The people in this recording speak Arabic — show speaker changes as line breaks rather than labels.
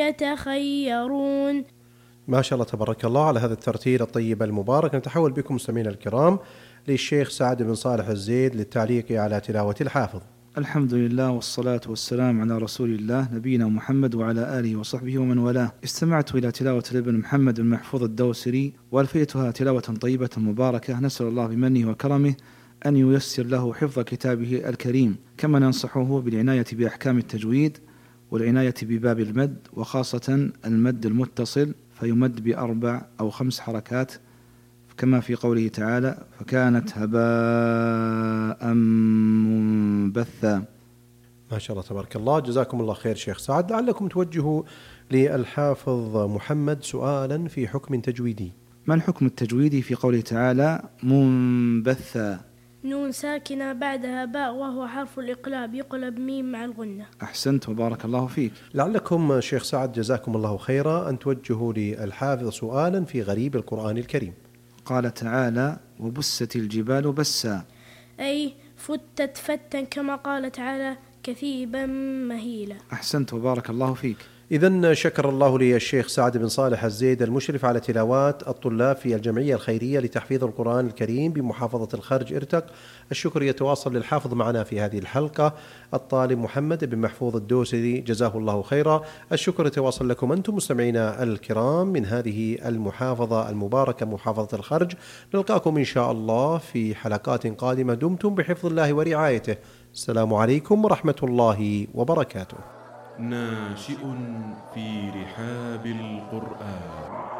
يتخيرون.
ما شاء الله تبارك الله على هذا الترتيل الطيب المبارك. نتحول بكم مستمعينا الكرام للشيخ سعد بن صالح الزيد للتعليق على تلاوة الحافظ.
الحمد لله والصلاة والسلام على رسول الله نبينا محمد وعلى آله وصحبه ومن والاه. استمعت إلى تلاوة الابن محمد بن محفوظ الدوسري وألفيتها تلاوة طيبة مباركة، نسأل الله بمنه وكرمه أن ييسر له حفظ كتابه الكريم، كما ننصحه بالعناية بأحكام التجويد والعناية بباب المد، وخاصة المد المتصل فيمد ب4 أو 5 حركات، كما في قوله تعالى فكانت هباء منبثا.
ما شاء الله تبارك الله، جزاكم الله خير شيخ سعد. لعلكم توجهوا للحافظ محمد سؤالا في حكم تجويدي.
ما الحكم التجويدي في قوله تعالى منبثا؟
نون ساكنة بعدها باء وهو حرف الإقلاب يقلب ميم مع الغنة.
أحسنت وبارك الله فيك.
لعلكم شيخ سعد جزاكم الله خيرا أن توجهوا للحافظ سؤالا في غريب القرآن الكريم.
قال تعالى وبست الجبال بسا،
أي فتت فتا كما قال تعالى كثيبا مهيلا.
أحسنت وبارك الله فيك.
إذن شكر الله لي الشيخ سعد بن صالح الزيد المشرف على تلاوات الطلاب في الجمعية الخيرية لتحفيظ القرآن الكريم بمحافظة الخرج إرتق. الشكر يتواصل للحافظ معنا في هذه الحلقة الطالب محمد بن محفوظ الدوسري، جزاه الله خيرا. الشكر يتواصل لكم أنتم مستمعينا الكرام من هذه المحافظة المباركة محافظة الخرج. نلقاكم إن شاء الله في حلقات قادمة. دمتم بحفظ الله ورعايته. السلام عليكم ورحمة الله وبركاته.
ناشئ في رحاب القرآن.